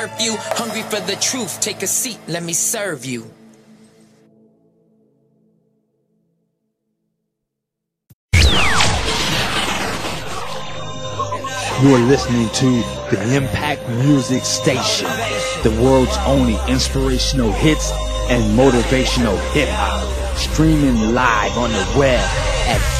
You hungry for the truth? Take a seat, let me serve you. You're listening to the Impact Music Station, the world's only inspirational hits and motivational hip-hop, streaming live on the web at